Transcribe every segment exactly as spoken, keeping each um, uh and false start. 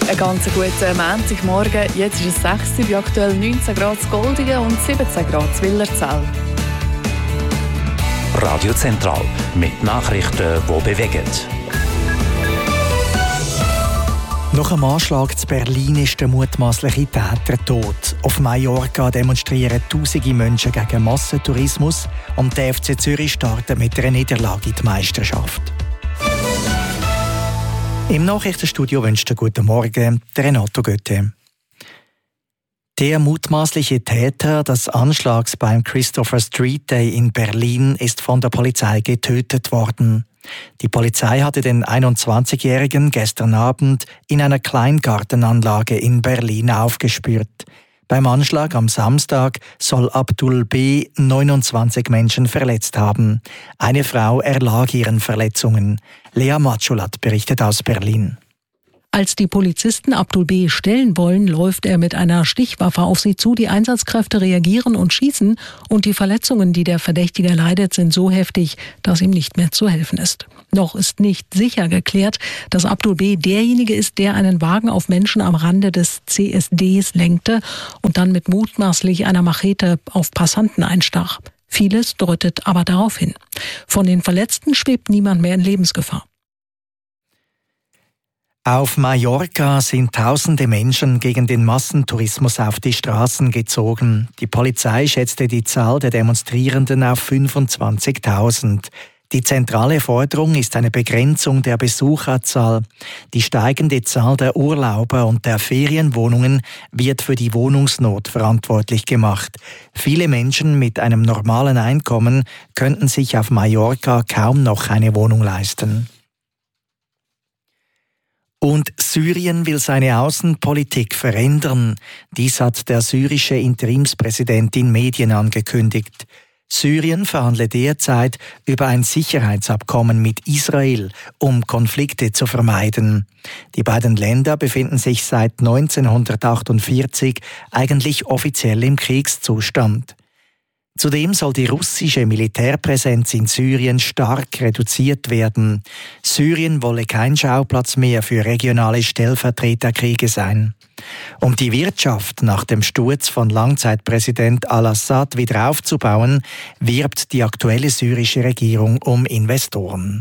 Einen ganz guten Montagmorgen. Jetzt ist es sechs Uhr, aktuell neunzehn Grad in Goldingen und siebzehn Grad in Willerzell. Radio Zentral mit Nachrichten, die bewegen. Nach einem Anschlag zu Berlin ist der mutmaßliche Täter tot. Auf Mallorca demonstrieren tausende Menschen gegen Massentourismus und der F C Zürich startet mit einer Niederlage in die Meisterschaft. Im Nachrichtenstudio wünscht einen guten Morgen der Renato Götte. Der mutmaßliche Täter des Anschlags beim Christopher Street Day in Berlin ist von der Polizei getötet worden. Die Polizei hatte den einundzwanzigjährigen gestern Abend in einer Kleingartenanlage in Berlin aufgespürt. Beim Anschlag am Samstag soll Abdul B. neunundzwanzig Menschen verletzt haben. Eine Frau erlag ihren Verletzungen. Lea Matschulat berichtet aus Berlin. Als die Polizisten Abdul B. stellen wollen, läuft er mit einer Stichwaffe auf sie zu. Die Einsatzkräfte reagieren und schießen. Und die Verletzungen, die der Verdächtige leidet, sind so heftig, dass ihm nicht mehr zu helfen ist. Noch ist nicht sicher geklärt, dass Abdul B. derjenige ist, der einen Wagen auf Menschen am Rande des C S Ds lenkte und dann mit mutmaßlich einer Machete auf Passanten einstach. Vieles deutet aber darauf hin. Von den Verletzten schwebt niemand mehr in Lebensgefahr. Auf Mallorca sind tausende Menschen gegen den Massentourismus auf die Straßen gezogen. Die Polizei schätzte die Zahl der Demonstrierenden auf fünfundzwanzigtausend. Die zentrale Forderung ist eine Begrenzung der Besucherzahl. Die steigende Zahl der Urlauber und der Ferienwohnungen wird für die Wohnungsnot verantwortlich gemacht. Viele Menschen mit einem normalen Einkommen könnten sich auf Mallorca kaum noch eine Wohnung leisten. Und Syrien will seine Außenpolitik verändern. Dies hat der syrische Interimspräsident in Medien angekündigt. Syrien verhandelt derzeit über ein Sicherheitsabkommen mit Israel, um Konflikte zu vermeiden. Die beiden Länder befinden sich seit neunzehnhundertachtundvierzig eigentlich offiziell im Kriegszustand. Zudem soll die russische Militärpräsenz in Syrien stark reduziert werden. Syrien wolle kein Schauplatz mehr für regionale Stellvertreterkriege sein. Um die Wirtschaft nach dem Sturz von Langzeitpräsident al-Assad wieder aufzubauen, wirbt die aktuelle syrische Regierung um Investoren.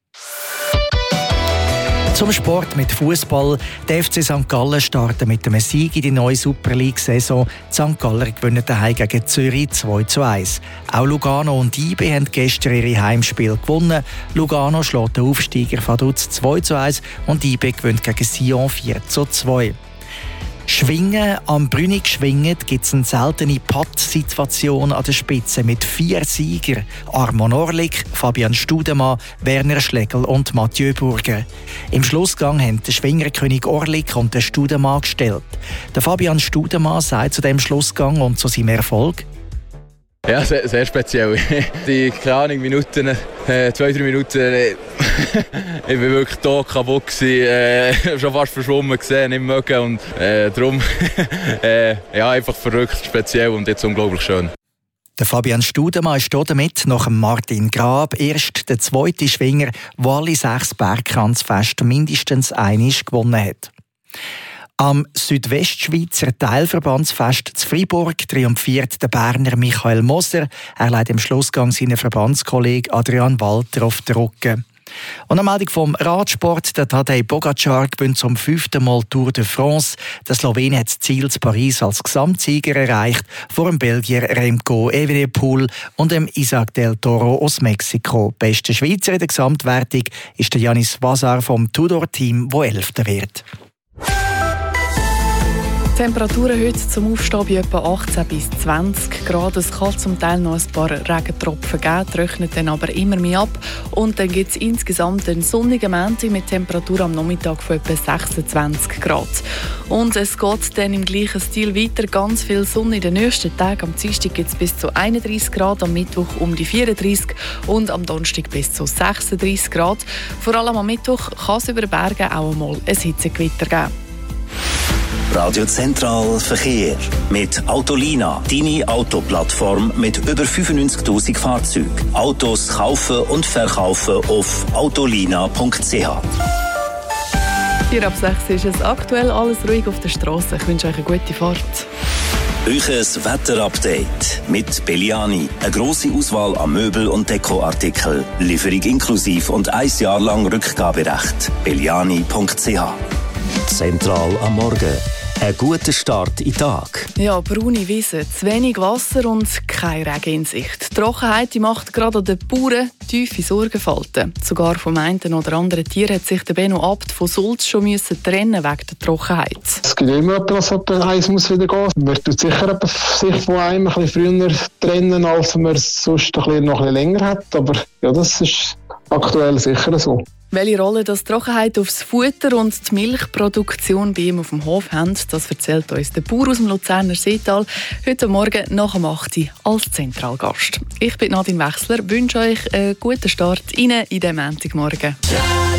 Zum Sport mit Fußball. Der F C Sankt Gallen startet mit einem Sieg in die neue Super League-Saison. Die Sankt Galler gewinnen daheim gegen Zürich zwei zu eins. Auch Lugano und I B haben gestern ihre Heimspiele gewonnen. Lugano schlägt den Aufsteiger Vaduz zwei zu eins und I B gewinnt gegen Sion vier zu zwei. Schwingen. Am Brünig schwingend gibt es eine seltene Pattsituation an der Spitze mit vier Siegern. Armon Orlik, Fabian Studemann, Werner Schlegel und Mathieu Burger. Im Schlussgang haben der Schwingerkönig Orlik und der Studemann gestellt. Der Fabian Studemann sagt zu dem Schlussgang und zu seinem Erfolg: Ja, sehr, sehr speziell. Die keine Ahnung, Minuten, äh, zwei, drei Minuten, äh, ich war wirklich da kaputt gewesen, äh, schon fast verschwommen gesehen, nicht mögen und äh, darum, äh, ja, einfach verrückt, speziell und jetzt unglaublich schön. Der Fabian Studemann ist damit nach dem Martin Grab erst der zweite Schwinger, der alle sechs Bergkranzfeste mindestens einmal gewonnen hat. Am Südwestschweizer Teilverbandsfest zu Fribourg triumphiert der Berner Michael Moser. Er leitet im Schlussgang seinen Verbandskollegen Adrian Walter auf den Rücken. Und eine Meldung vom Radsport. Der Tadej Pogačar gewinnt zum fünften Mal Tour de France. Der Slowene hat das Ziel zu Paris als Gesamtsieger erreicht, vor dem Belgier Remco Evenepoel und dem Isaac del Toro aus Mexiko. Bester Schweizer in der Gesamtwertung ist der Janis Vazar vom Tudor-Team, der Elfter wird. Die Temperaturen heute zum Aufstehen bei etwa achtzehn bis zwanzig Grad. Es kann zum Teil noch ein paar Regentropfen geben, trocknet dann aber immer mehr ab. Und dann gibt es insgesamt einen sonnigen Montag mit Temperatur am Nachmittag von etwa sechsundzwanzig Grad. Und es geht dann im gleichen Stil weiter. Ganz viel Sonne in den nächsten Tagen. Am Dienstag gibt es bis zu einunddreissig Grad, am Mittwoch um die vierunddreissig und am Donnerstag bis zu sechsunddreissig Grad. Vor allem am Mittwoch kann es über Berge auch einmal ein Hitzegewitter geben. Radio Zentral Verkehr mit Autolina, deine Autoplattform mit über fünfundneunzigtausend Fahrzeugen. Autos kaufen und verkaufen auf autolina punkt c h. vier ab sechs ist es aktuell alles ruhig auf der Straße. Ich wünsche euch eine gute Fahrt. Euches Wetterupdate mit Belliani. Eine grosse Auswahl an Möbel- und Dekoartikeln. Lieferung inklusiv und ein Jahr lang Rückgaberecht. belliani punkt c h. Zentral am Morgen. Ein guter Start in den Tag. Ja, braune Wiesen, zu wenig Wasser und kein Regen in Sicht. Die Trockenheit die macht gerade an den Bauern tiefe Sorgenfalten. Sogar vom einen oder anderen Tier hat sich der Benno Abt von Sulz schon müssen trennen wegen der Trockenheit. Es gibt immer etwas, dass eins muss wieder gehen. Man tut sicher sich von einem ein bisschen früher trennen, als man es sonst ein bisschen noch ein bisschen länger hat. Aber ja, das ist aktuell sicher so. Welche Rolle das Trockenheit aufs Futter und die Milchproduktion bei ihm auf dem Hof haben, das erzählt uns der Bauer aus dem Luzerner Seetal heute Morgen nach dem acht Uhr als Zentralgast. Ich bin Nadine Wechsler, wünsche euch einen guten Start in den Montagmorgen.